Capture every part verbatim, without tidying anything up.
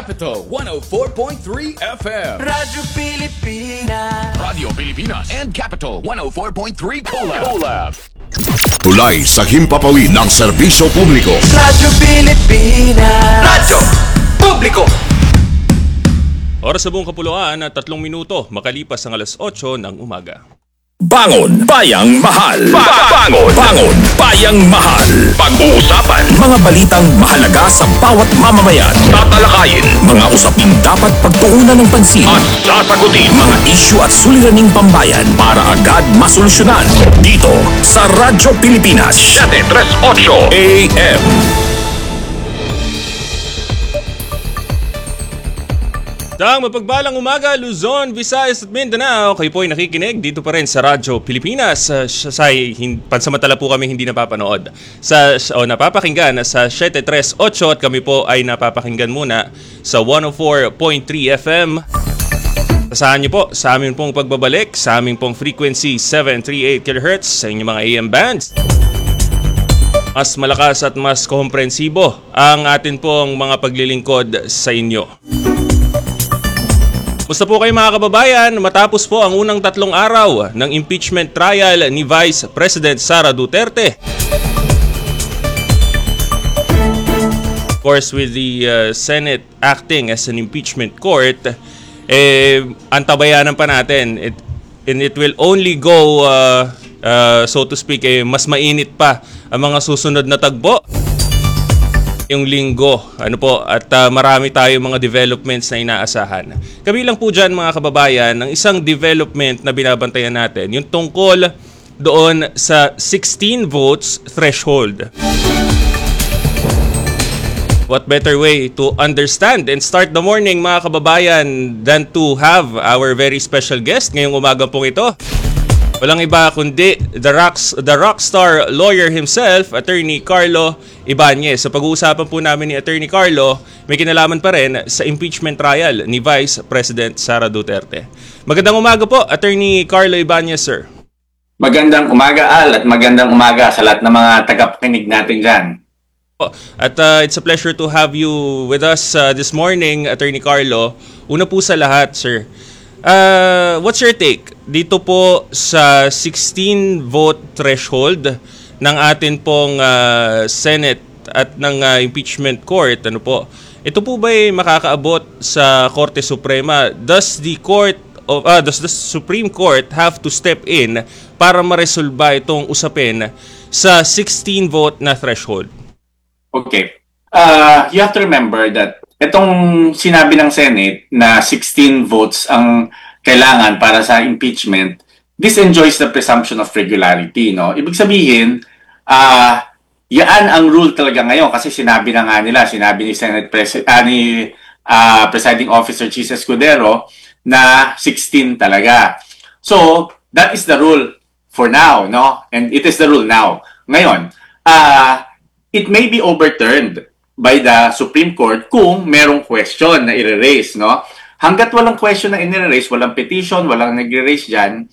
Capital one oh four point three F M. Radyo Pilipinas. Radio Pilipinas and Capital one oh four point three Collab. Collab. Tulay sa himpapawid ng serbisyo publiko. Radyo Pilipinas. Radyo Publiko. Oras sa buong kapuluan at tatlong minuto makalipas ang alas otso ng umaga. Bangon Bayang Mahal. Ba- bangon, bangon Bayang Mahal. Pag-uusapan mga balitang mahalaga sa bawat mamamayan. Tatalakayin mga usaping dapat pagtuunan ng pansin at sasagutin mga isyu at suliraning pambayan para agad masolusyonan. Dito sa Radyo Pilipinas seven thirty-eight A M. Daang mapagbalang umaga, Luzon, Visayas at Mindanao. Kayo po ay nakikinig dito pa rin sa Radyo Pilipinas. Uh, sa hin, pansamantala po kami hindi napapanood. Sa, o napapakinggan sa seven thirty-eight at kami po ay napapakinggan muna sa one oh four point three F M. Asahan niyo po sa amin pong pagbabalik sa aming pong frequency seven thirty-eight kilohertz sa inyong mga A M bands. Mas malakas at mas komprehensibo ang atin pong mga paglilingkod sa inyo. Musta po kayo mga kababayan? Matapos po ang unang tatlong araw ng impeachment trial ni Vice President Sara Duterte. Of course, with the uh, Senate acting as an impeachment court, eh, antabayanan pa natin. It, and it will only go, uh, uh, so to speak, eh, mas mainit pa ang mga susunod na tagbo. Yung linggo, ano po, at uh, marami tayong mga developments na inaasahan. Kabilang po dyan mga kababayan, ng isang development na binabantayan natin, yung tungkol doon sa sixteen votes threshold. What better way to understand and start the morning mga kababayan than to have our very special guest ngayong umaga pong ito. Walang iba kundi the rock, the rockstar lawyer himself, Attorney Carlo Ibanez. Sa pag-uusapan po namin ni Attorney Carlo, may kinalaman pa rin sa impeachment trial ni Vice President Sara Duterte. Magandang umaga po, Attorney Carlo Ibanez, sir. Magandang umaga, Al, at magandang umaga sa lahat ng mga tagapakinig natin dyan. At uh, it's a pleasure to have you with us uh, this morning, Attorney Carlo. Una po sa lahat, sir. Uh, what's your take dito po sa sixteen vote threshold ng atin pong uh, Senate at ng uh, impeachment court? Ano po? Ito po ba ay makakaabot sa Korte Suprema? Does the court of uh, does the Supreme Court have to step in para maresolba itong usapin sa sixteen vote na threshold? Okay. Uh, you have to remember that itong sinabi ng Senate na sixteen votes ang kailangan para sa impeachment, this enjoys the presumption of regularity, no? Ibig sabihin, uh, yaan ang rule talaga ngayon kasi sinabi na nga nila, sinabi ni Senate President, uh, ni uh, Presiding Officer Chis Escudero na sixteen talaga. So, that is the rule for now, no? And it is the rule now. Ngayon, uh, it may be overturned by the Supreme Court kung merong question na i-raise, no? Hanggat walang question na i-raise, walang petition, walang nag-raise dyan,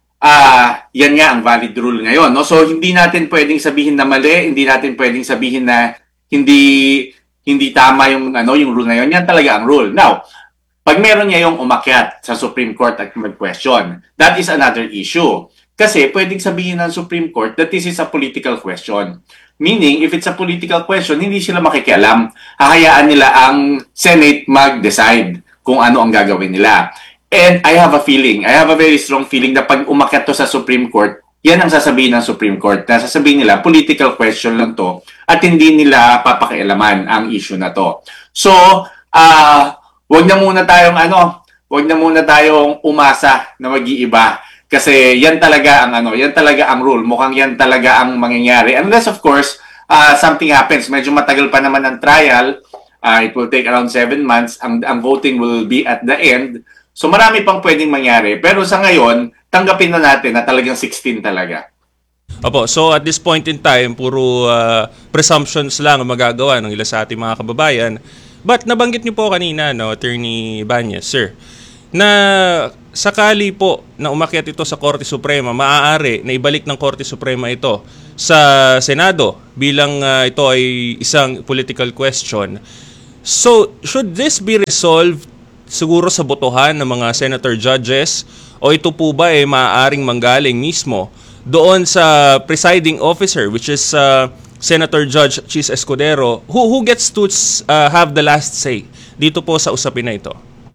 uh, yan nga ang valid rule ngayon, no? So, hindi natin pwedeng sabihin na mali, hindi natin pwedeng sabihin na hindi hindi tama yung, ano, yung rule ngayon. Yan talaga ang rule. Now, pag meron niya yung umakyat sa Supreme Court at mag-question, that is another issue. Kasi pwedeng sabihin ng Supreme Court that this is a political question. Meaning, if it's a political question, hindi sila makikialam. Hahayaan nila ang Senate mag-decide kung ano ang gagawin nila. And I have a feeling, I have a very strong feeling na pag umakyat to sa Supreme Court, yan ang sasabihin ng Supreme Court. Na sasabihin nila, political question lang to at hindi nila papakialaman ang issue na to. So, uh, wag na muna tayong ano, wag na muna tayong umasa na mag-iiba. Kasi yan talaga ang ano, yan talaga ang rule. Mukhang yan talaga ang mangyayari. Unless of course, uh, something happens. Medyo matagal pa naman ang trial. Uh, it will take around seven months. Ang, ang voting will be at the end. So marami pang pwedeng mangyari. Pero sa ngayon, tanggapin na natin na talagang sixteen talaga. Opo, so at this point in time, puro uh, presumptions lang ang magagawa ng ilan sa ating mga kababayan. But nabanggit niyo po kanina, no, Attorney Ibanez, sir, na sakali po na umakyat ito sa Korte Suprema, maaari na ibalik ng Korte Suprema ito sa Senado bilang uh, ito ay isang political question. So, should this be resolved siguro sa botohan ng mga senator judges o ito po ba ay maaaring manggaling mismo doon sa presiding officer, which is uh, Senator Judge Chis Escudero, who, who gets to uh, have the last say dito po sa usapin na ito?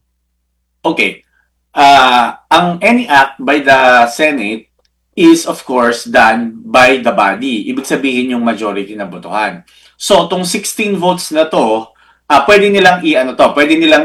Okay. Uh, ang any act by the Senate is of course done by the body. Ibig sabihin yung majority na botohan. So, tong sixteen votes na to, uh, pwede nilang i-ano to, pwede nilang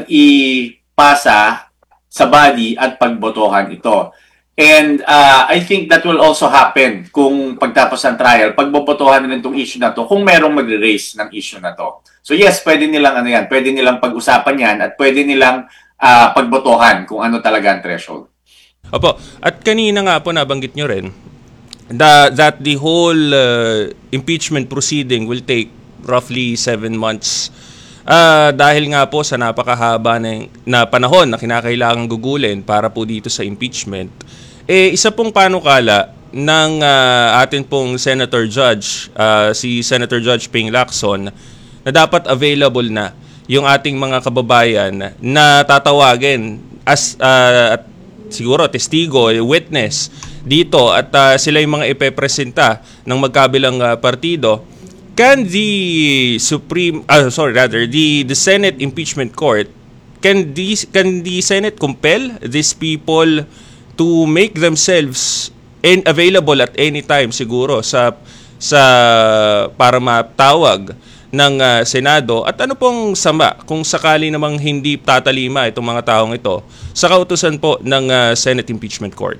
ipasa sa body at pagbotohan ito. And uh, I think that will also happen kung pagtapos ng trial, pagbobotohan nila itong issue na to, kung merong magre-raise ng issue na to. So yes, pwede nilang ano yan, pwede nilang pag-usapan yan at pwede nilang uh, pagbotohan kung ano talaga ang threshold. Opo, at kanina nga po nabanggit nyo rin that, that the whole uh, impeachment proceeding will take roughly seven months. Uh, dahil nga po sa napakahaba na, na panahon na kinakailangang gugulin para po dito sa impeachment, eh isa pong panukala ng uh, atin pong Senator Judge, uh, si Senator Judge Ping Lacson, na dapat available na yung ating mga kababayan na tatawagin as uh, at siguro testigo, witness dito at uh, sila yung mga ipepresenta ng magkabilang uh, partido. Can the Supreme, uh, sorry rather, the the Senate Impeachment Court, can the can the Senate compel these people to make themselves in, available at any time siguro sa sa para matawag ng uh, Senado? At ano pong sama kung sakali namang hindi tatalima itong mga taong ito sa kautusan po ng uh, Senate Impeachment Court?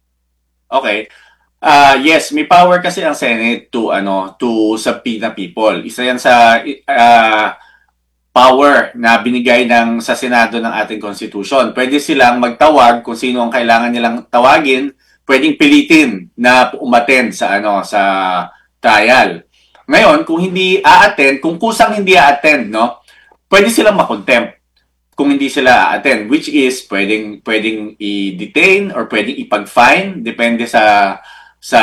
Okay. Uh, yes, may power kasi ang Senate to ano to subpoena people. Isa yan sa uh, power na binigay ng sa Senado ng ating Constitution. Pwede silang magtawag kung sino ang kailangan nilang tawagin, pwedeng pilitin na umattend sa ano sa trial. Ngayon, kung hindi a-attend, kung kusang hindi a-attend, no, pwede silang makontempt kung hindi sila a-attend, which is pwedeng pwedeng i-detain or pwedeng ipag-fine, depende sa sa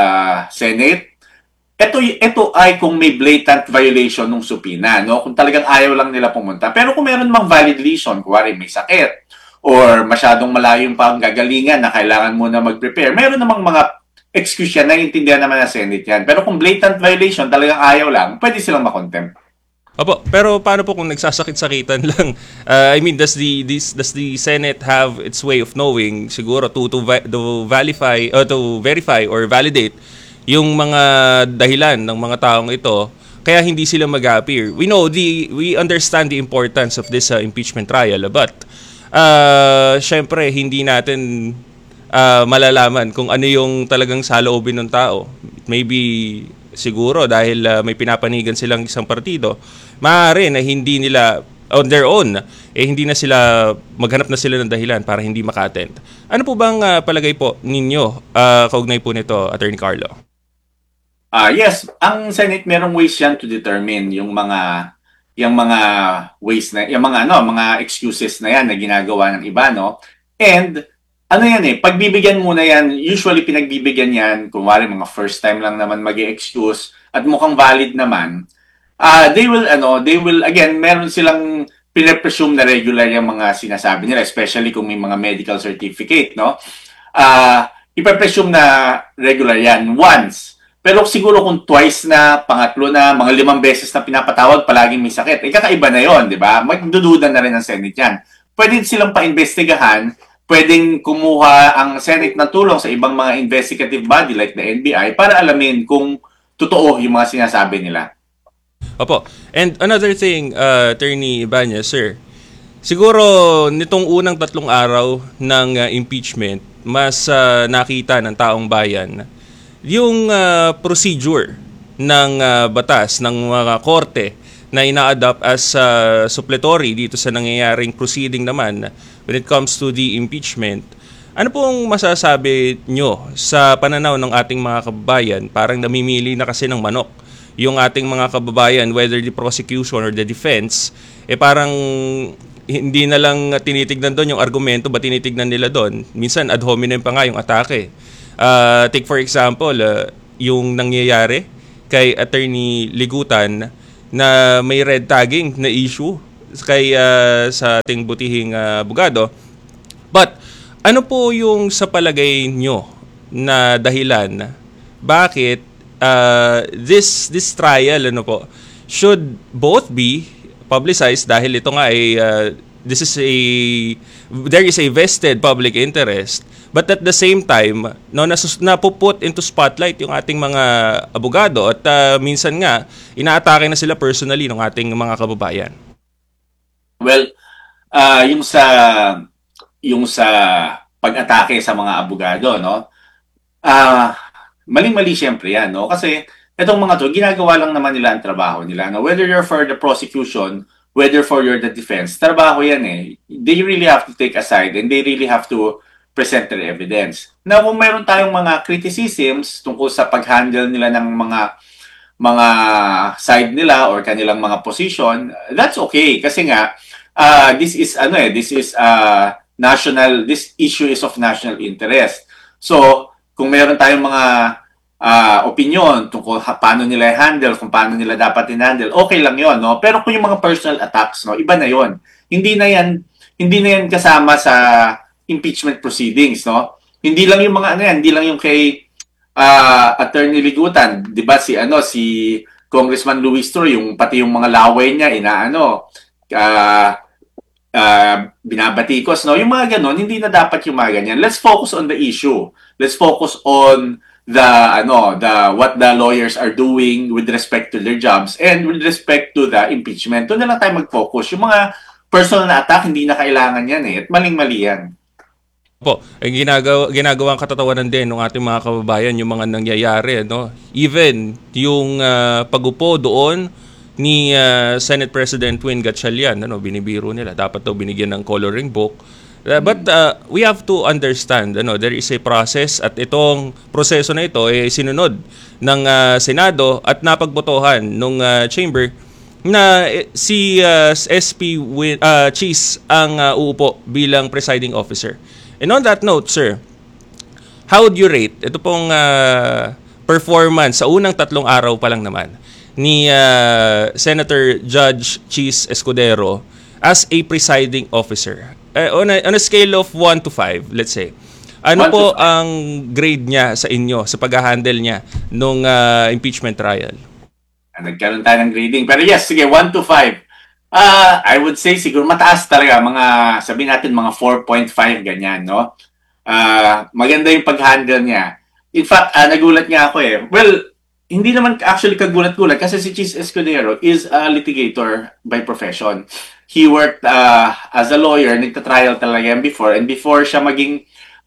Senate. Ito, ito ay kung may blatant violation ng subpoena, no? Kung talagang ayaw lang nila pumunta. Pero kung meron mang valid reason, kuwari may sakit, or masyadong malayo yung panggagalingan na kailangan mo na mag-prepare, meron namang mga excuse yan, naiintindihan naman ng Senate yan. Pero kung blatant violation, talagang ayaw lang, pwede silang makontempt. Opo, pero paano po kung nagsasakit-sakitan lang? Uh, I mean, does the this, does the Senate have its way of knowing siguro to to, to verify or to verify or validate yung mga dahilan ng mga taong ito kaya hindi sila mag-appear? We know the we understand the importance of this uh, impeachment trial, but uh, syempre hindi natin uh, malalaman kung ano yung talagang saloobin ng tao. Maybe siguro dahil uh, may pinapanigan silang isang partido, maaari na hindi nila on their own, eh hindi na sila maghanap na sila ng dahilan para hindi maka-attend. Ano po bang uh, palagay po ninyo uh, kaugnay po nito, Attorney Carlo? Ah, uh, yes, ang Senate merong ways yan to determine yung mga yung mga ways na yung mga ano, mga excuses na yan na ginagawa ng iba, no? And ano yan eh, pagbibigyan muna yan, usually pinagbibigyan yan, kung wari mga first time lang naman mag-excuse at mukhang valid naman, uh, they will, ano, they will, again, meron silang pinapresume na regular yung mga sinasabi nila, especially kung may mga medical certificate, no? Uh, ipapresume na regular yan once. Pero siguro kung twice na, pangatlo na, mga limang beses na pinapatawag, palaging may sakit, eh kakaiba na yon, di ba? Magdududa na rin ang Senate yan. Pwede silang paimbestigahan, pwedeng kumuha ang Senate ng tulong sa ibang mga investigative body like the N B I para alamin kung totoo yung mga sinasabi nila. Opo. And another thing, uh, Attorney Ibanez, sir, siguro nitong unang tatlong araw ng uh, impeachment, mas uh, nakita ng taong bayan yung uh, procedure ng uh, batas ng mga korte na ina-adopt as uh, supplementary dito sa nangyayaring proceeding naman when it comes to the impeachment. Ano pong masasabi nyo sa pananaw ng ating mga kababayan? Parang namimili na kasi ng manok yung ating mga kababayan, whether the prosecution or the defense, eh parang hindi na lang tinitignan doon yung argumento, ba tinitignan nila doon? Minsan ad hominem pa nga yung atake. Uh, take for example, uh, yung nangyayari kay Attorney Ligutan na may red tagging na issue kay uh, sa ating butihing uh, abogado. But ano po yung sa palagay nyo na dahilan bakit uh, this this trial ano po should both be publicized dahil ito nga ay uh, this is a there is a vested public interest, but at the same time no nasus, napuput into spotlight yung ating mga abogado at uh, minsan nga inaatake na sila personally ng ating mga kababayan. Well, uh, yung sa yung sa pag-atake sa mga abogado, no? Ah, uh, maling-mali siyempre 'yan, no? Kasi itong mga to ginagawa lang naman nila ang trabaho nila, no? Whether you're for the prosecution, whether for your the defense, trabaho yan eh. They really have to take a side and they really have to present their evidence. Now, kung mayroon tayong mga criticisms tungkol sa pag-handle nila ng mga mga side nila or kanilang mga position, that's okay. Kasi nga, uh, this is, ano eh, this is uh, national, this issue is of national interest. So, kung mayroon tayong mga Uh, opinion tungkol ha, paano nila i-handle, kung paano nila dapat i-handle, okay lang yon, no? Pero kung yung mga personal attacks, no, iba na yon. Hindi na yan, hindi na yan kasama sa impeachment proceedings, no? Hindi lang yung mga ano yan, hindi lang yung kay uh, Attorney Ligutan, 'di ba si ano si Congressman Luis Troy, yung pati yung mga laway niya inaano uh, uh, binabatikos, no? Yung mga ganon, hindi na dapat yung mga ganyan. Let's focus on the issue. Let's focus on the ano the what the lawyers are doing with respect to their jobs and with respect to the impeachment. Doon na lang tayo mag-focus. Yung mga personal na attack, hindi na kailangan yan eh. At maling-mali yan. Po, ang ginagawa ginagawang katatawanan din ng ating mga kababayan yung mga nangyayari, no? Even yung uh, pagupo doon ni uh, Senate President Win Gatchalian, ano, binibiro nila dapat daw binigyan ng coloring book. Uh, but uh, we have to understand, ano, there is a process at itong proseso na ito ay eh, sinunod ng uh, Senado at napagbotohan ng uh, chamber na eh, si uh, S P Win, uh, Cheese ang uh, uupo bilang presiding officer. And on that note, sir, how would you rate ito pong uh, performance sa unang tatlong araw pa lang naman ni uh, Senator Judge Cheese Escudero as a presiding officer? Uh, on, a, on a scale of one to five, let's say, ano po ang grade niya sa inyo sa pag-handle niya nung uh, impeachment trial? Nagkaroon tayo ng grading. Pero yes, sige, one to five. Uh, I would say siguro mataas talaga. Mga, sabihin natin, mga four point five, ganyan, no? Uh, maganda yung pag-handle niya. In fact, uh, nagulat nga ako eh. Well, hindi naman actually kagulat-gulat kasi si Cheese Escudero is a litigator by profession. He worked uh, as a lawyer, nagtatrial talaga yan before. And before siya maging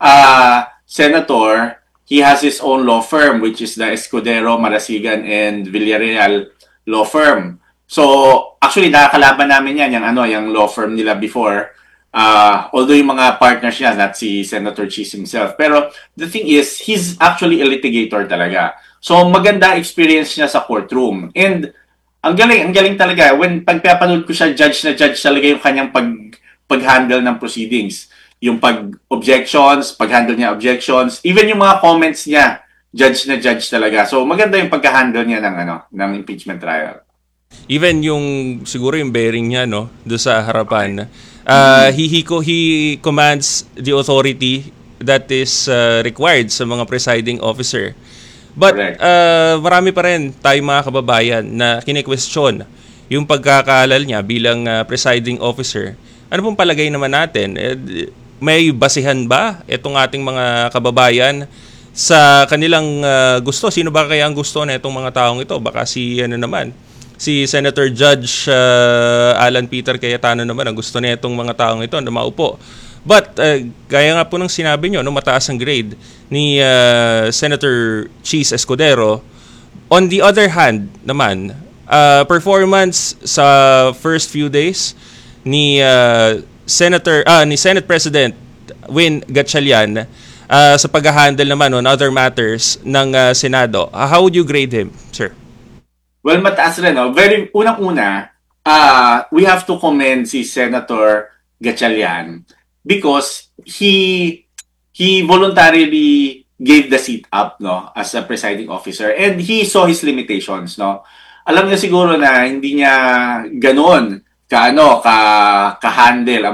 uh, senator, he has his own law firm, which is the Escudero, Marasigan, and Villarreal law firm. So, actually, nakakalaban namin yan, yung, ano, yung law firm nila before. Uh, although yung mga partners niya, not si Senator Cheese himself. Pero the thing is, he's actually a litigator talaga. So, maganda experience niya sa courtroom. And ang galing, ang galing talaga. When pagpapanood ko siya, judge na judge talaga yung kanyang pag, pag-handle ng proceedings. Yung pag-objections, pag-handle niya objections, even yung mga comments niya, judge na judge talaga. So, maganda yung pag-handle niya ng, ano, ng impeachment trial. Even yung, siguro yung bearing niya, no, doon sa harapan, uh, he, he, he commands the authority that is uh, required sa mga presiding officer. But uh, marami pa rin tayo mga kababayan na kine-question yung pagkakaalal niya bilang uh, presiding officer. Ano pong palagay naman natin? Eh, may basihan ba itong ating mga kababayan sa kanilang uh, gusto? Sino ba kaya ang gusto na itong mga taong ito? Baka si ano naman, si Senator Judge uh, Alan Peter Cayetano naman ang gusto na itong mga taong ito na maupo. But, uh, gaya nga po ng sinabi nyo, no, mataas ang grade ni uh, Senator Cheese Escudero. On the other hand naman, uh, performance sa first few days ni uh, Senator, ah, ni Senate President Win Gatchalian uh, sa pag-handle naman on other matters ng uh, Senado. Uh, how would you grade him, sir? Well, mataas rin. No? Very, unang-una, uh, we have to commend si Senator Gatchalian because he he voluntarily gave the seat up, no, as a presiding officer, and he saw his limitations, no. Alam niya siguro na hindi niya ganoon ka ano ka ka-handle